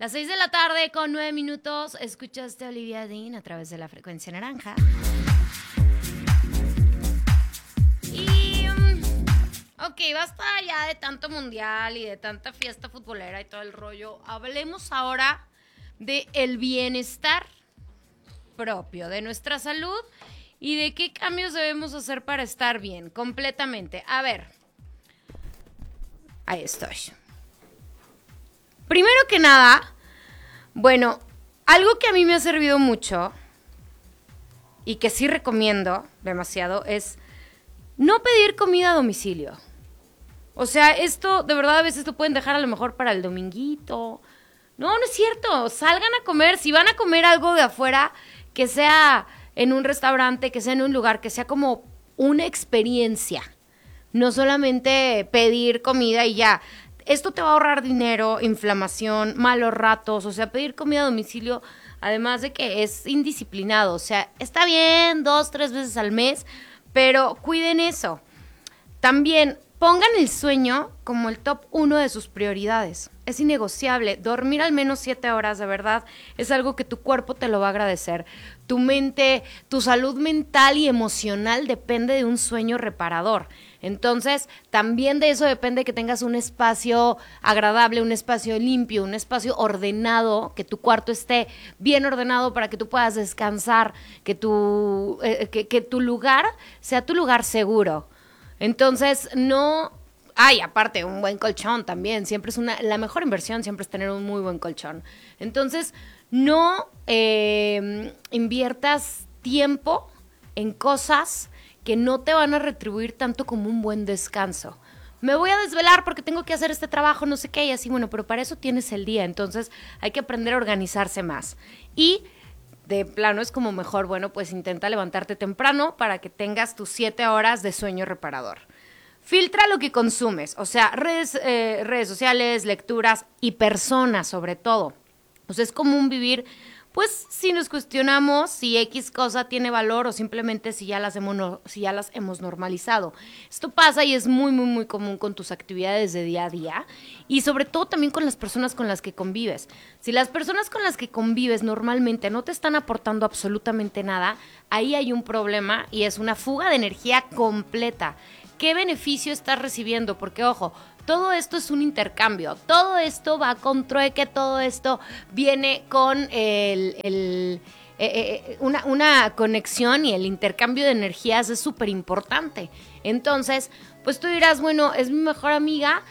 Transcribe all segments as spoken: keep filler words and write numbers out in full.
Las seis de la tarde con nueve minutos, escuchaste a Olivia Dean a través de la frecuencia naranja. Y, um, ok, basta ya de tanto mundial y de tanta fiesta futbolera y todo el rollo. Hablemos ahora de el bienestar propio, de nuestra salud y de qué cambios debemos hacer para estar bien, completamente. A ver, ahí estoy. Primero que nada, bueno, algo que a mí me ha servido mucho y que sí recomiendo demasiado es no pedir comida a domicilio. O sea, esto de verdad a veces lo pueden dejar a lo mejor para el dominguito. No, no es cierto, salgan a comer. Si van a comer algo de afuera, que sea en un restaurante, que sea en un lugar, que sea como una experiencia. No solamente pedir comida y ya. Esto te va a ahorrar dinero, inflamación, malos ratos. O sea, pedir comida a domicilio, además de que es indisciplinado. O sea, está bien dos, tres veces al mes, pero cuiden eso. También pongan el sueño como el top uno de sus prioridades. Es innegociable. Dormir al menos siete horas, de verdad, es algo que tu cuerpo te lo va a agradecer. Tu mente, tu salud mental y emocional depende de un sueño reparador. Entonces, también de eso depende que tengas un espacio agradable, un espacio limpio, un espacio ordenado, que tu cuarto esté bien ordenado para que tú puedas descansar, que tu, eh, que, que tu lugar sea tu lugar seguro. Entonces, no... Ay, aparte, un buen colchón también. Siempre es una... La mejor inversión siempre es tener un muy buen colchón. Entonces, no eh, inviertas tiempo en cosas que no te van a retribuir tanto como un buen descanso. Me voy a desvelar porque tengo que hacer este trabajo, no sé qué, y así, bueno, pero para eso tienes el día. Entonces, hay que aprender a organizarse más. Y... de plano es como mejor, bueno, pues intenta levantarte temprano para que tengas tus siete horas de sueño reparador. Filtra lo que consumes, o sea, redes, eh, redes sociales, lecturas y personas sobre todo. O sea, es común vivir, pues, si nos cuestionamos si X cosa tiene valor o simplemente si ya las hemos, no, si ya las hemos normalizado. Esto pasa y es muy, muy, muy común con tus actividades de día a día y sobre todo también con las personas con las que convives. Si las personas con las que convives normalmente no te están aportando absolutamente nada, ahí hay un problema y es una fuga de energía completa. ¿Qué beneficio estás recibiendo? Porque, ojo, todo esto es un intercambio, todo esto va con trueque, todo esto viene con el, el, eh, eh, una, una conexión y el intercambio de energías es súper importante. Entonces, pues tú dirás, bueno, es mi mejor amiga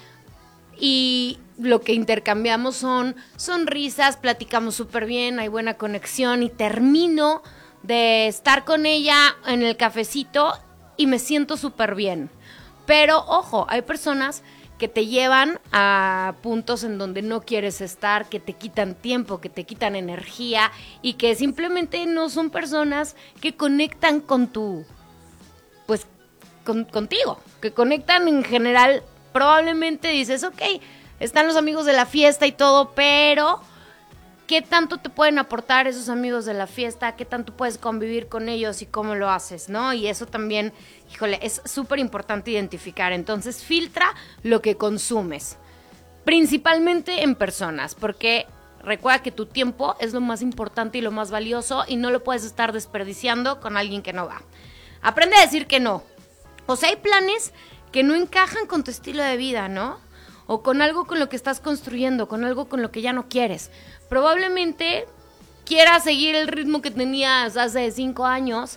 y lo que intercambiamos son sonrisas, platicamos súper bien, hay buena conexión y termino de estar con ella en el cafecito y me siento súper bien. Pero, ojo, hay personas que te llevan a puntos en donde no quieres estar, que te quitan tiempo, que te quitan energía y que simplemente no son personas que conectan con tu, pues, con, contigo, que conectan en general. Probablemente dices, ok, están los amigos de la fiesta y todo, pero ¿qué tanto te pueden aportar esos amigos de la fiesta? ¿Qué tanto puedes convivir con ellos y cómo lo haces, no? Y eso también, híjole, es súper importante identificar. Entonces, filtra lo que consumes, principalmente en personas, porque recuerda que tu tiempo es lo más importante y lo más valioso y no lo puedes estar desperdiciando con alguien que no va. Aprende a decir que no. O sea, hay planes que no encajan con tu estilo de vida, ¿no? O con algo con lo que estás construyendo, con algo con lo que ya no quieres. Probablemente quieras seguir el ritmo que tenías hace cinco años,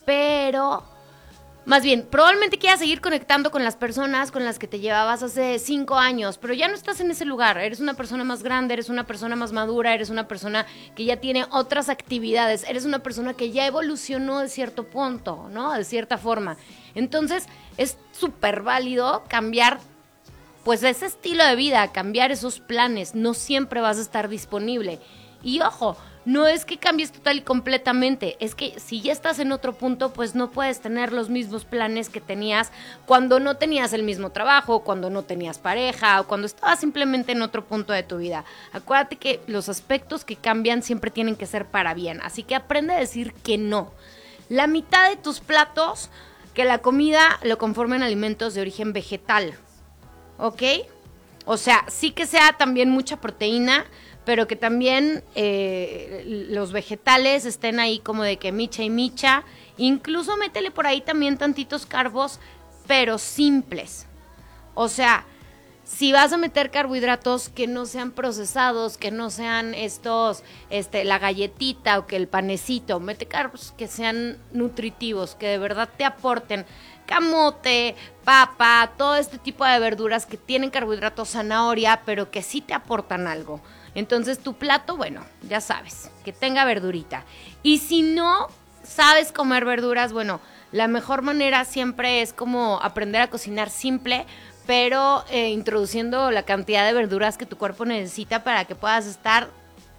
pero más bien, probablemente quieras seguir conectando con las personas con las que te llevabas hace cinco años, pero ya no estás en ese lugar. Eres una persona más grande, eres una persona más madura, eres una persona que ya tiene otras actividades, eres una persona que ya evolucionó de cierto punto, ¿no? De cierta forma. Entonces, es súper válido cambiar pues ese estilo de vida, cambiar esos planes. No siempre vas a estar disponible. Y ojo, no es que cambies total y completamente, es que si ya estás en otro punto, pues no puedes tener los mismos planes que tenías cuando no tenías el mismo trabajo, cuando no tenías pareja o cuando estabas simplemente en otro punto de tu vida. Acuérdate que los aspectos que cambian siempre tienen que ser para bien, así que aprende a decir que no. La mitad de tus platos, que la comida lo conformen alimentos de origen vegetal, ¿ok? O sea, sí que sea también mucha proteína, pero que también eh, los vegetales estén ahí como de que micha y micha. Incluso métele por ahí también tantitos carbos, pero simples. O sea, si vas a meter carbohidratos que no sean procesados, que no sean estos, este, la galletita o que el panecito, mete carbos que sean nutritivos, que de verdad te aporten camote, papa, todo este tipo de verduras que tienen carbohidratos, zanahoria, pero que sí te aportan algo. Entonces tu plato, bueno, ya sabes, que tenga verdurita. Y si no sabes comer verduras, bueno, la mejor manera siempre es como aprender a cocinar simple, pero eh, introduciendo la cantidad de verduras que tu cuerpo necesita para que puedas estar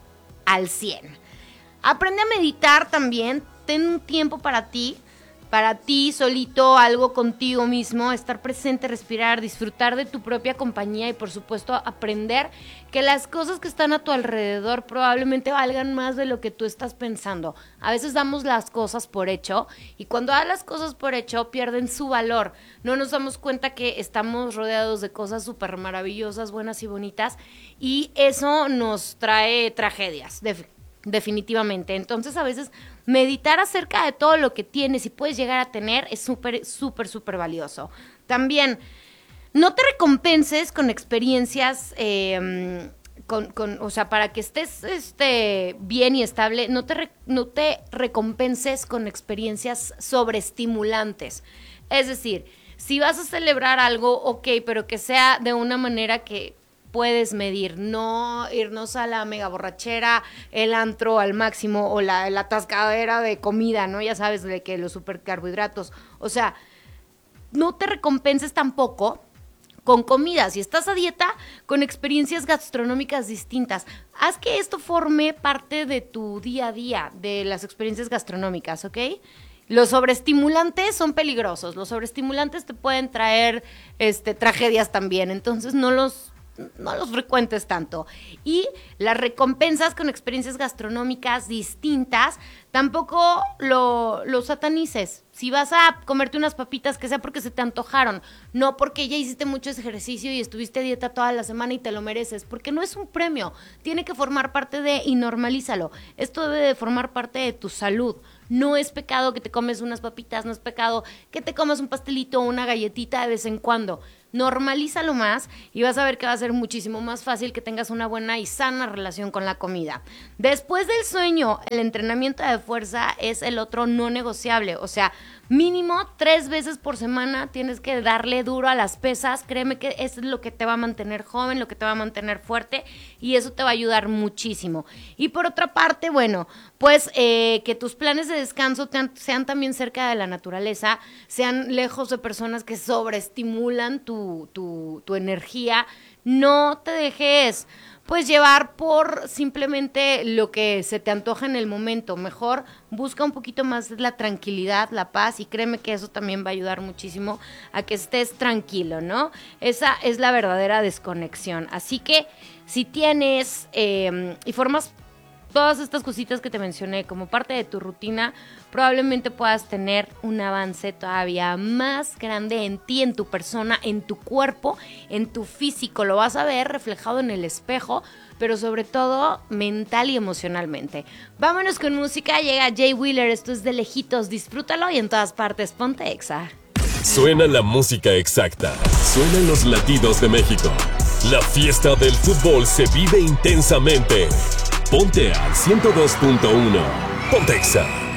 al cien. Aprende a meditar también, ten un tiempo para ti, para ti solito, algo contigo mismo, estar presente, respirar, disfrutar de tu propia compañía y por supuesto aprender que las cosas que están a tu alrededor probablemente valgan más de lo que tú estás pensando. A veces damos las cosas por hecho y cuando das las cosas por hecho pierden su valor. No nos damos cuenta que estamos rodeados de cosas súper maravillosas, buenas y bonitas y eso nos trae tragedias, definitivamente. Definitivamente. Entonces, a veces meditar acerca de todo lo que tienes y puedes llegar a tener es súper, súper, súper valioso. También, no te recompenses con experiencias, eh, con, con, o sea, para que estés este, bien y estable, no te, re, no te recompenses con experiencias sobreestimulantes. Es decir, si vas a celebrar algo, ok, pero que sea de una manera que puedes medir, no irnos a la mega borrachera, el antro al máximo o la, la atascadera de comida, ¿no? Ya sabes, de que los supercarbohidratos. O sea, no te recompenses tampoco con comida. Si estás a dieta, con experiencias gastronómicas distintas. Haz que esto forme parte de tu día a día, de las experiencias gastronómicas, ¿ok? Los sobreestimulantes son peligrosos. Los sobreestimulantes te pueden traer este, tragedias también. Entonces, no los... no los frecuentes tanto. Y las recompensas con experiencias gastronómicas distintas, tampoco lo, lo satanices. Si vas a comerte unas papitas, que sea porque se te antojaron, no porque ya hiciste mucho ejercicio y estuviste a dieta toda la semana y te lo mereces, porque no es un premio, tiene que formar parte de, y normalízalo, esto debe de formar parte de tu salud. No es pecado que te comes unas papitas, no es pecado que te comas un pastelito o una galletita de vez en cuando. Normalízalo más y vas a ver que va a ser muchísimo más fácil que tengas una buena y sana relación con la comida. Después del sueño, el entrenamiento de fuerza es el otro no negociable. O sea, mínimo tres veces por semana tienes que darle duro a las pesas. Créeme que eso es lo que te va a mantener joven, lo que te va a mantener fuerte y eso te va a ayudar muchísimo. Y por otra parte, bueno, pues eh, que tus planes de descanso te, sean también cerca de la naturaleza, sean lejos de personas que sobreestimulan tu, tu, tu energía. No te dejes pues llevar por simplemente lo que se te antoja en el momento. Mejor busca un poquito más la tranquilidad, la paz, y créeme que eso también va a ayudar muchísimo a que estés tranquilo, ¿no? Esa es la verdadera desconexión. Así que si tienes eh, y formas todas estas cositas que te mencioné como parte de tu rutina, probablemente puedas tener un avance todavía más grande en ti, en tu persona, en tu cuerpo, en tu físico. Lo vas a ver reflejado en el espejo, pero sobre todo mental y emocionalmente. Vámonos con música, llega Jay Wheeler, esto es De Lejitos, disfrútalo y en todas partes ponte Exa. Suena la música exacta, suenan los latidos de México. La fiesta del fútbol se vive intensamente. Ponte al ciento dos punto uno. Ponte Exa.